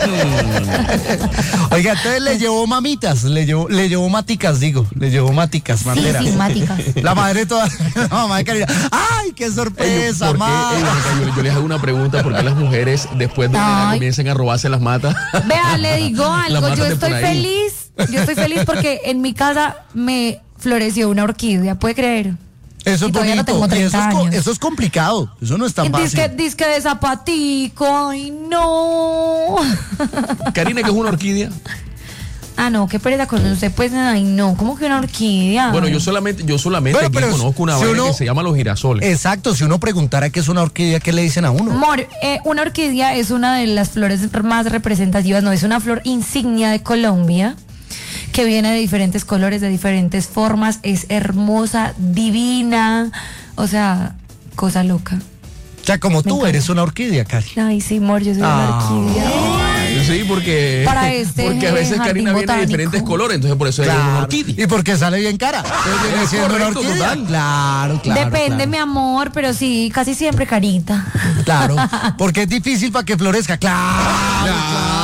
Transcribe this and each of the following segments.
Oiga, entonces le llevó mamitas, le llevó maticas, materas. Sí, máticas. La madre toda, la mamá de Karina. ¡Ay, qué sorpresa, mamá! Yo les hago una pregunta, ¿por qué las mujeres después de que comiencen a robarse las matas? Vea, le digo algo, yo estoy feliz porque en mi casa me floreció una orquídea, ¿puede creer? Eso es todavía bonito, no tengo 30 años. Eso es complicado, eso no es tan fácil. Disque de zapatico, ay no. Karina, ¿qué es una orquídea? Ah, no, qué pereza con usted, pues, ay no, ¿cómo que una orquídea? Bueno, yo solamente Bueno, aquí conozco una vaina que se llama los girasoles. Exacto, si uno preguntara qué es una orquídea, ¿qué le dicen a uno? Amor, una orquídea es una de las flores más representativas, no, es una flor insignia de Colombia, que viene de diferentes colores, de diferentes formas, es hermosa, divina, o sea, cosa loca. O sea, como tú eres una orquídea, Cari. Ay, sí, amor, yo soy una orquídea. Sí, porque a veces Karina viene de diferentes colores, entonces por eso es una orquídea. Y porque sale bien cara. Viene siendo una orquídea. Total. Claro. Depende, mi amor, pero sí, casi siempre carita. Claro, porque es difícil para que florezca. Claro.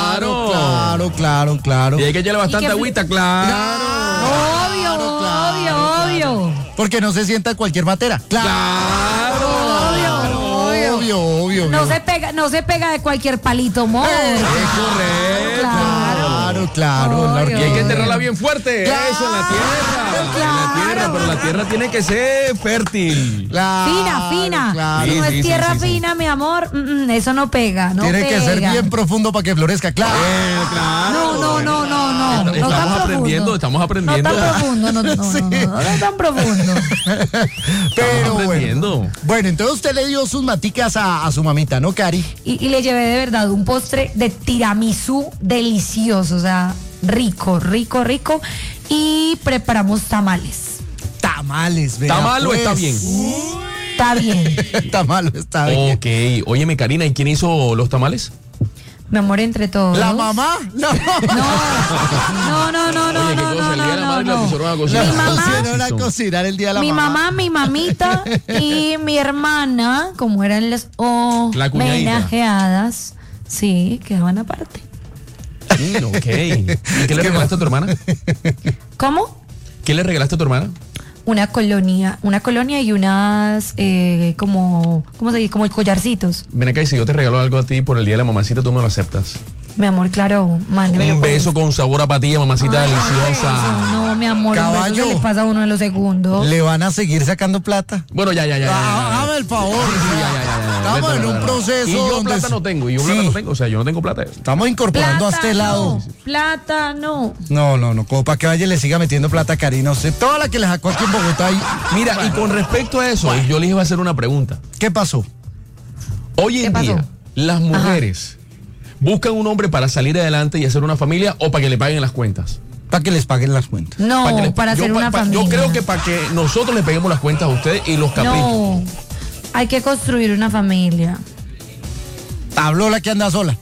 Y hay que echarle bastante agüita, claro. Obvio. Porque no se sienta en cualquier matera. Obvio. No se pega de cualquier palito, amor. Es correcto. Claro. Y hay que enterrarla bien fuerte. Eso, en la tierra. Pero la tierra tiene que ser fértil. Fina. Claro. Si no es tierra fina, mi amor, eso no pega. Tiene que ser bien profundo para que florezca, claro. No. Estamos aprendiendo. No tan profundo, no tan profundo. Pero bueno, entonces usted le dio sus maticas a su mamita, ¿no, Cari? Y le llevé de verdad un postre de tiramisú delicioso, o sea, rico. Y preparamos tamales. Tamales, ¿verdad? ¿Está mal o está bien? Está bien. Está malo, está bien. Ok, óyeme, Karina, ¿y quién hizo los tamales? Mi amor, entre todos. ¿La mamá? No. Oye, ¿qué cosa? El día de la madre la pusieron a cocinar. Mi mamá, pusieron a cocinar el día de la mi mamá. mamá, mi mamita y mi hermana, como eran las La cuñadita. homenajeadas, sí, quedaban aparte. Ok. ¿Y qué le regalaste a tu hermana? ¿Cómo? ¿Qué le regalaste a tu hermana? Una colonia y unas, ¿cómo se dice? Como collarcitos. Ven acá, y si yo te regalo algo a ti por el día de la mamacita, ¿tú me lo aceptas? Mi amor, claro, mándemelo. Un beso con sabor a patilla, mamacita deliciosa. Eso, no, mi amor, Caballo. un beso se le pasa a uno en los segundos. ¿Le van a seguir sacando plata? Bueno, ya. Hágame el favor. Estamos en un proceso. Y yo donde plata no tengo, o sea, yo no tengo plata. Estamos incorporando a este lado. Plátano. No, como para que vaya y le siga metiendo plata a Karina. Usted, toda la que le sacó aquí en Bogotá. Mira, y con respecto a eso, yo les iba a hacer una pregunta. ¿Qué pasó? Hoy en día, las mujeres buscan un hombre para salir adelante y hacer una familia o para que le paguen las cuentas. Para que les paguen las cuentas. No, para hacer una familia. Yo creo que para que nosotros le peguemos las cuentas a ustedes y los caprichos. No, hay que construir una familia. Habló la que anda sola.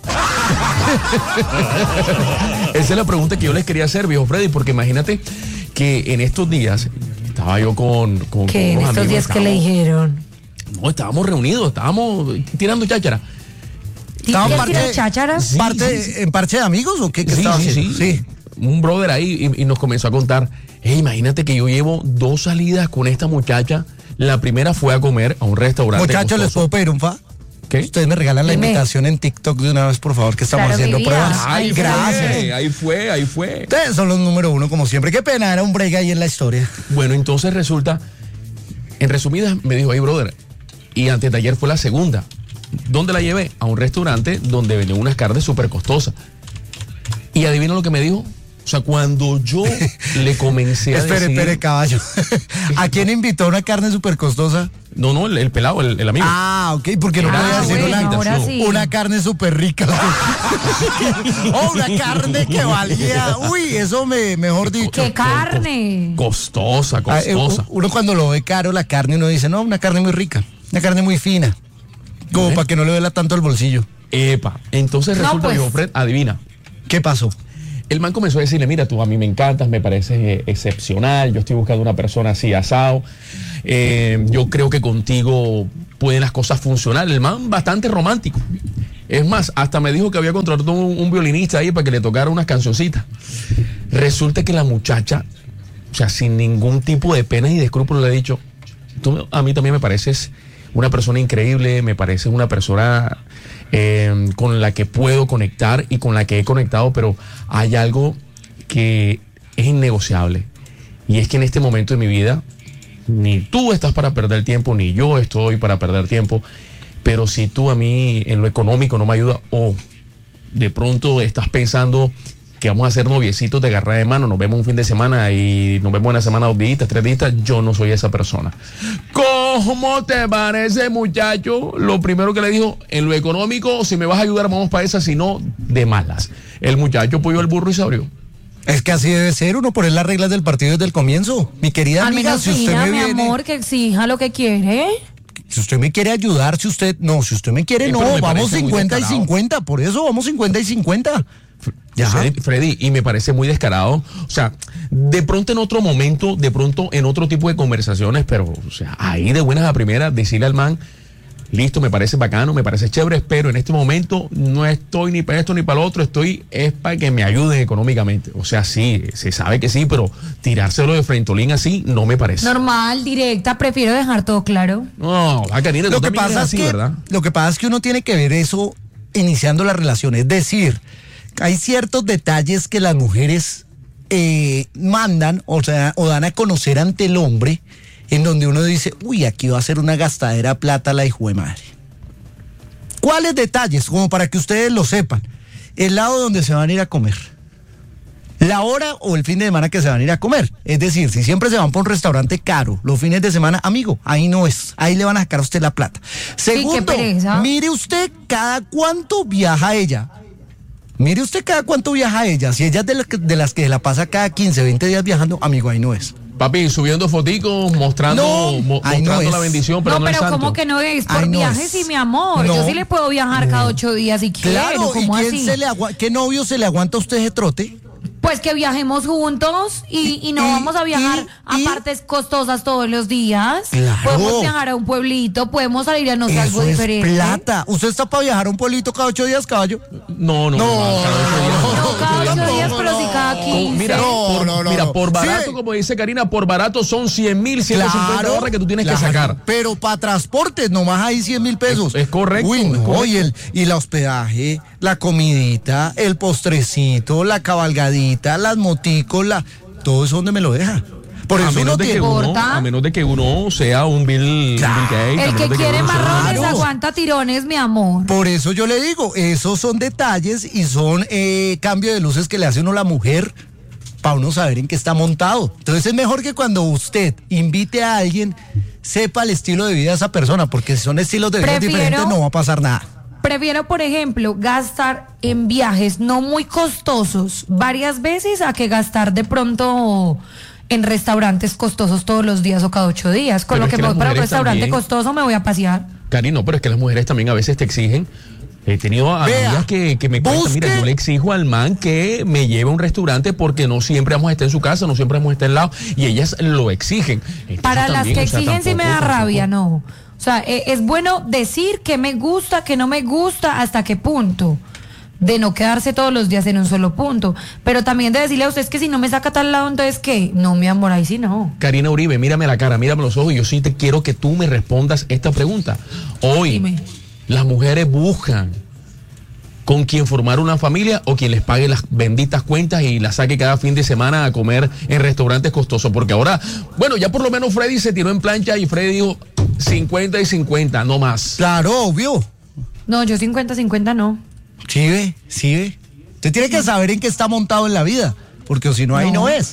Esa es la pregunta que yo les quería hacer, viejo Freddy, porque imagínate que en estos días estaba yo con ¿Qué en unos estos amigos, días que le dijeron? No, estábamos reunidos, estábamos tirando cháchara. ¿Estaban chácharas? ¿En parche de amigos o qué estaban haciendo? Sí. Un brother ahí y nos comenzó a contar, imagínate que yo llevo 2 salidas con esta muchacha. La primera fue a comer a un restaurante. Muchachos, ¿les puedo pedir un fa? ¿Qué? Ustedes me regalan la invitación en TikTok de una vez, por favor, que estamos haciendo pruebas. Ay, gracias. Ahí fue. Ustedes son los número 1, como siempre. Qué pena, era un break ahí en la historia. Bueno, entonces resulta, en resumidas, me dijo, brother, y antes de ayer fue la segunda. ¿Dónde la llevé? A un restaurante donde vendían unas carnes súper costosas. Y adivina lo que me dijo. O sea, cuando yo le comencé a decir... Espere, caballo. ¿A quién invitó a una carne súper costosa? No, el pelado, el amigo. Ah, ok, porque no podía decir una carne súper rica. Una carne que valía... Uy, eso mejor dicho. ¿Qué carne? Costosa. Uno cuando lo ve caro la carne, uno dice, no, una carne muy rica, una carne muy fina. Como para que no le duela tanto el bolsillo. Epa, entonces resulta que Fred, adivina. ¿Qué pasó? El man comenzó a decirle, mira, tú a mí me encantas, me pareces excepcional, yo estoy buscando una persona así asado, yo creo que contigo pueden las cosas funcionar. El man bastante romántico. Es más, hasta me dijo que había contratado un violinista ahí para que le tocara unas cancioncitas. Resulta que la muchacha, o sea, sin ningún tipo de pena y de escrúpulo, le ha dicho, tú a mí también me pareces una persona increíble, me pareces una persona con la que puedo conectar y con la que he conectado, pero hay algo que es innegociable. Y es que en este momento de mi vida, ni tú estás para perder tiempo, ni yo estoy para perder tiempo. Pero si tú a mí en lo económico no me ayudas, o de pronto estás pensando que vamos a hacer noviecitos de agarrar de mano, nos vemos un fin de semana y nos vemos una semana, 2 días, 3 días, yo no soy esa persona. ¿Cómo te parece, muchacho? Lo primero que le dijo, en lo económico, si me vas a ayudar, vamos para esa, si no, de malas. El muchacho puyó el burro y se abrió. Es que así debe ser, uno poner las reglas del partido desde el comienzo. Mi querida amiga, si usted me viene... mi amor, que exija lo que quiere. Si usted me quiere ayudar, si usted me quiere, no, vamos 50 y 50, por eso vamos 50 y 50. Ya. Freddy, y me parece muy descarado, o sea, de pronto en otro momento, de pronto en otro tipo de conversaciones, pero, o sea, ahí de buenas a primeras, decirle al man, listo, me parece bacano, me parece chévere, pero en este momento no estoy ni para esto ni para lo otro, es para que me ayuden económicamente. O sea, sí, se sabe que sí, pero tirárselo de frentolín así no me parece. Normal, directa, prefiero dejar todo claro. No, Karina, lo que pasa es que, ¿verdad? Lo que pasa es que uno tiene que ver eso iniciando la relación, es decir, hay ciertos detalles que las mujeres mandan, o sea, o dan a conocer ante el hombre, en donde uno dice, uy, aquí va a ser una gastadera de plata la hijo de madre. ¿Cuáles detalles? Como para que ustedes lo sepan. El lado donde se van a ir a comer. La hora o el fin de semana que se van a ir a comer. Es decir, si siempre se van por un restaurante caro, los fines de semana, amigo, ahí no es. Ahí le van a sacar a usted la plata. Segundo, mire usted cada cuánto viaja ella. Mire usted cada cuánto viaja ella. Si ella es de las que la pasa cada 15, 20 días viajando, amigo, ahí no es. Papi, subiendo foticos, mostrando la bendición, pero no el santo. ¿Cómo que no es? Por viajes, sí, mi amor. No. Yo sí le puedo viajar cada 8 días si quiero. Claro, ¿cómo así? ¿Qué novio se le aguanta a usted ese trote? Pues que viajemos juntos y no vamos a viajar a partes costosas todos los días. Claro. Podemos viajar a un pueblito, podemos salir a no sé algo diferente. Es plata. ¿Usted está para viajar a un pueblito cada 8 días, caballo? No, cada 8 días, pero sí cada 15. Mira, por barato, sí, como dice Karina, por barato son 100,000, 150 dólares que tú tienes que sacar. Pero para transporte, nomás hay 100,000 pesos. Es correcto. Uy, no, correcto. Y el hospedaje, la comidita, el postrecito, la cabalgadita, las moticos, todo eso donde me lo deja. Por eso a menos de que uno sea un Bill Gates. El que quiere marrones aguanta tirones, mi amor. Por eso yo le digo, esos son detalles y son cambio de luces que le hace uno a la mujer para uno saber en qué está montado. Entonces es mejor que cuando usted invite a alguien, sepa el estilo de vida de esa persona, porque si son estilos de vida diferentes no va a pasar nada. Prefiero, por ejemplo, gastar en viajes no muy costosos varias veces a que gastar de pronto en restaurantes costosos todos los días o cada 8 días. Con lo que me voy para un restaurante costoso me voy a pasear. Karina, pero es que las mujeres también a veces te exigen. He tenido amigas que me cuentan, mira, yo le exijo al man que me lleve a un restaurante porque no siempre vamos a estar en su casa, no siempre vamos a estar al lado, y ellas lo exigen. Entonces, para las que exigen sí me da rabia, no. O sea, es bueno decir que me gusta, que no me gusta, hasta qué punto. De no quedarse todos los días en un solo punto. Pero también de decirle a ustedes que si no me saca tal lado, entonces ¿qué? No, mi amor, ahí sí no. Karina Uribe, mírame a la cara, mírame a los ojos, y yo sí te quiero que tú me respondas esta pregunta. Hoy, dime. Las mujeres buscan con quien formar una familia o quien les pague las benditas cuentas y las saque cada fin de semana a comer en restaurantes costosos. Porque ahora, bueno, ya por lo menos Freddy se tiró en plancha y Freddy dijo 50 y 50, no más. Claro, obvio. No, yo 50-50 no. Sí ve. Usted tiene que saber en qué está montado en la vida, porque si no, ahí no es.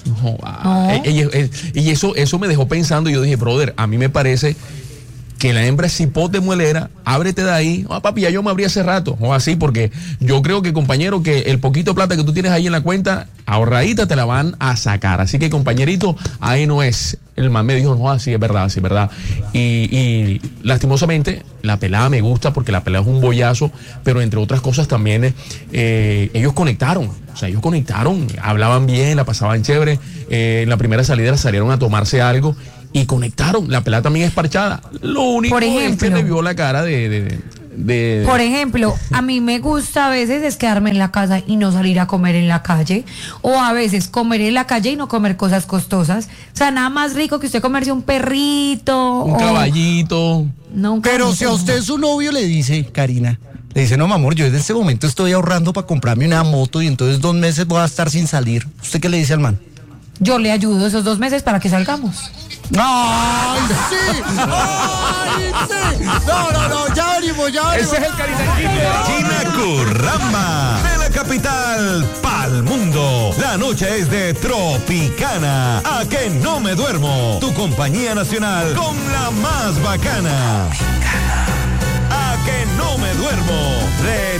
Y eso me dejó pensando y yo dije, brother, a mí me parece que la hembra es cipote muelera, ábrete de ahí. Papi, ya yo me abrí hace rato, o así, porque yo creo que, compañero, que el poquito de plata que tú tienes ahí en la cuenta, ahorradita te la van a sacar. Así que, compañerito, ahí no es. El man me dijo, no, así es verdad, así es verdad. Y lastimosamente, la pelada me gusta porque la pelada es un bollazo, pero entre otras cosas también ellos conectaron. O sea, ellos conectaron, hablaban bien, la pasaban chévere. En la primera salida salieron a tomarse algo y conectaron. La pelada también es parchada. Lo único es que le vio la cara de Por ejemplo, a mí me gusta a veces es quedarme en la casa y no salir a comer en la calle, o a veces comer en la calle y no comer cosas costosas. O sea, nada más rico que usted comerse un perrito, un caballito. No, pero si a usted su novio le dice, Karina, le dice, no, mi amor, yo desde este momento estoy ahorrando para comprarme una moto y entonces 2 meses voy a estar sin salir. ¿Usted qué le dice al man? Yo le ayudo esos 2 meses para que salgamos. ¡Ay, sí! ¡Ay, sí! No, ya venimos. Ese es el Gina Curramba, de la capital pa'l mundo. La noche es de Tropicana. A que no me duermo. Tu compañía nacional con la más bacana. A que no me duermo.